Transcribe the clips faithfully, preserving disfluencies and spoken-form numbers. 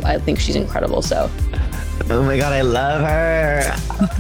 I think she's incredible. So, oh my God, I love her.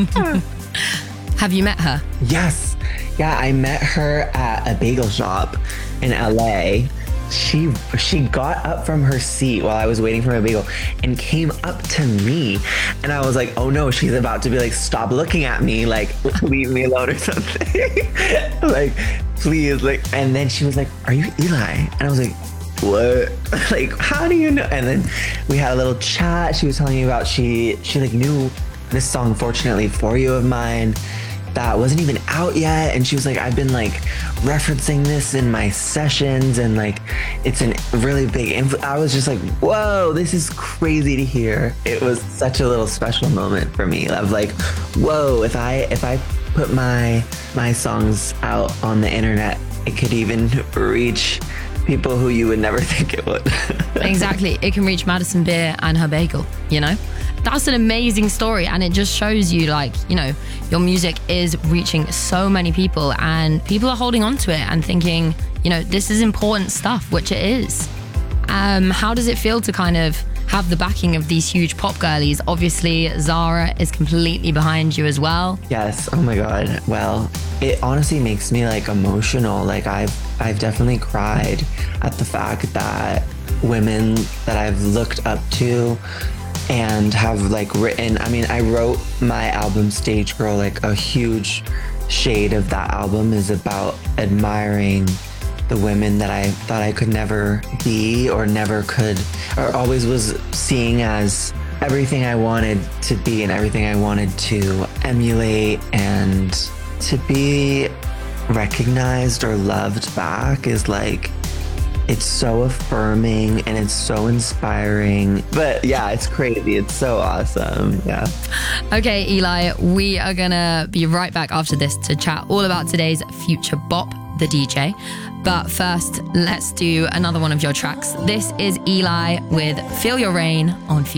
Have you met her? Yes. Yeah, I met her at a bagel shop in L A. She she got up from her seat while I was waiting for my bagel and came up to me. And I was like, oh no, she's about to be like, stop looking at me, like, leave me alone or something. Like, please, like, and then she was like, are you Eli? And I was like, what? Like, how do you know? And then we had a little chat. She was telling me about she she like knew this song, Fortunately For You of mine, that wasn't even out yet. And she was like, I've been like referencing this in my sessions, and like it's a really big influ-. I was just like, whoa, this is crazy to hear. It was such a little special moment for me of like, whoa, if I if I put my my songs out on the internet, it could even reach people who you would never think it would. Exactly. It can reach Madison Beer and her bagel, you know? That's an amazing story, and it just shows you, like, you know, your music is reaching so many people, and people are holding on to it and thinking, you know, this is important stuff, which it is. Um, how does it feel to kind of have the backing of these huge pop girlies? Obviously, Zara is completely behind you as well. Yes. Oh my God. Well, it honestly makes me like emotional. Like I've I've definitely cried at the fact that women that I've looked up to and have like written, I mean, I wrote my album Stage Girl, like a huge shade of that album is about admiring the women that I thought I could never be or never could, or always was seeing as everything I wanted to be and everything I wanted to emulate. And to be recognized or loved back is like, it's so affirming and it's so inspiring. But yeah, it's crazy. It's so awesome. Yeah. Okay, Eli, we are gonna be right back after this to chat all about today's Future Bop, the D J. But first, let's do another one of your tracks. This is Eli with Feel Your Rain on Future.